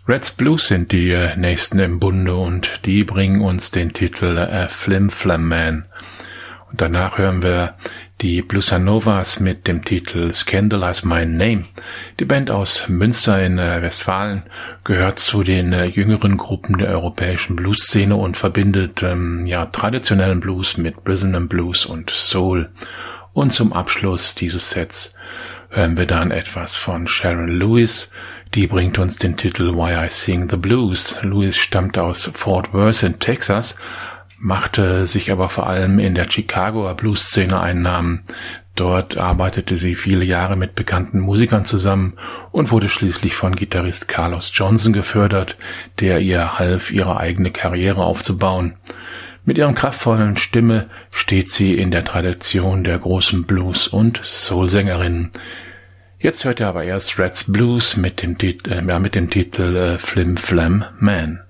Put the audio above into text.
Reds Blues sind die nächsten im Bunde und die bringen uns den Titel Flim Flam Man. Und danach hören wir die Blussanovas mit dem Titel Scandalize My Name. Die Band aus Münster in Westfalen gehört zu den jüngeren Gruppen der europäischen Bluesszene und verbindet traditionellen Blues mit Rhythm Blues und Soul. Und zum Abschluss dieses Sets hören wir dann etwas von Sharon Lewis. Die bringt uns den Titel Why I Sing the Blues. Lewis stammt aus Fort Worth in Texas, machte sich aber vor allem in der Chicagoer Blues-Szene einen Namen. Dort arbeitete sie viele Jahre mit bekannten Musikern zusammen und wurde schließlich von Gitarrist Carlos Johnson gefördert, der ihr half, ihre eigene Karriere aufzubauen. Mit ihrer kraftvollen Stimme steht sie in der Tradition der großen Blues- und Soul-Sängerinnen. Jetzt hört ihr aber erst Reds Blues mit dem Titel Flim Flam Man.